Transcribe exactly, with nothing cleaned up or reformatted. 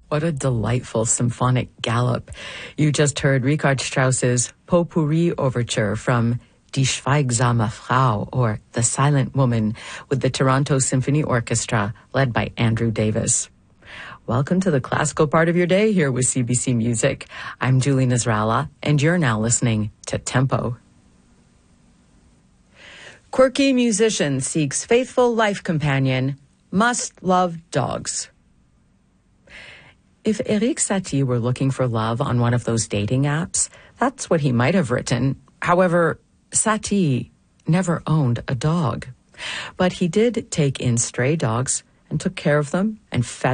What a delightful symphonic gallop. You just heard Richard Strauss's Potpourri Overture from Die Schweigsame Frau, or The Silent Woman, with the Toronto Symphony Orchestra, led by Andrew Davis. Welcome to the classical part of your day here with C B C Music. I'm Julie Nasrallah, and you're now listening to Tempo. Quirky musician seeks faithful life companion, must love dogs. If Erik Satie were looking for love on one of those dating apps, that's what he might have written. However, Satie never owned a dog. But he did take in stray dogs and took care of them and fed